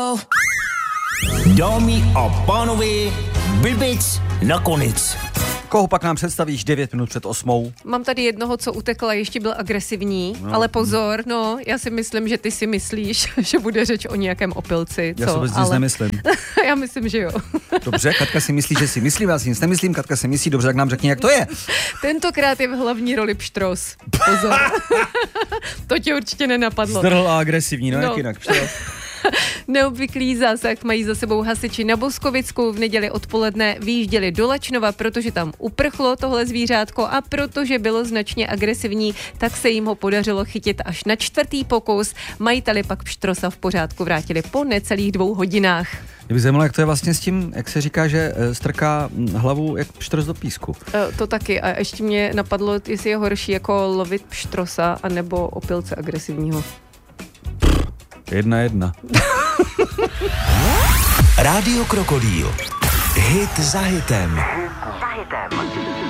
Dámy a pánové, blbec nakonec. Koho pak nám představíš 9 minut před 8? Mám tady jednoho, co utekla, ještě byl agresivní, ale pozor, já si myslím, že ty si myslíš, že bude řeč o nějakém opilci. Já si vůbec nic nemyslím. Já myslím, že jo. Dobře, Katka si myslí, že si myslím, já si nic nemyslím, Katka si myslí, dobře, tak nám řekni, jak to je. Tentokrát je v hlavní roli pštros. Pozor. To tě určitě nenapadlo. Zdrhl a agresivní, jak jinak, pštros. Neobvyklý zásah mají za sebou hasiči na Boskovicku. V neděli odpoledne vyjížděli do Lačnova, protože tam uprchlo tohle zvířátko a protože bylo značně agresivní, tak se jim ho podařilo chytit až na 4. pokus. Majiteli pak pštrosa v pořádku vrátili po necelých 2 hodinách. Mě by zajímalo, jak to je vlastně s tím, jak se říká, že strká hlavu jak pštros do písku. To taky. A ještě mě napadlo, jestli je horší jako lovit pštrosa anebo opilce agresivního. 1-1. Rádio Krokodýl. Hit za hitem.